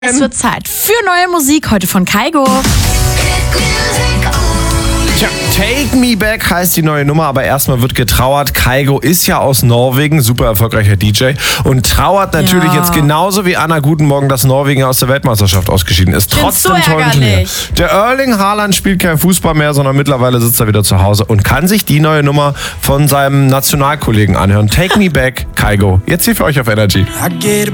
Es wird Zeit für neue Musik, heute von Kygo. Tja, Take Me Back heißt die neue Nummer, aber erstmal wird getrauert. Kygo ist ja aus Norwegen, super erfolgreicher DJ und trauert natürlich jetzt genauso wie Anna Guten Morgen, dass Norwegen aus der Weltmeisterschaft ausgeschieden ist. Trotzdem so tollen Turnier. Der Erling Haaland spielt kein Fußball mehr, sondern mittlerweile sitzt er wieder zu Hause und kann sich die neue Nummer von seinem Nationalkollegen anhören. Take Me Back, Kygo. Jetzt hier für euch auf Energy.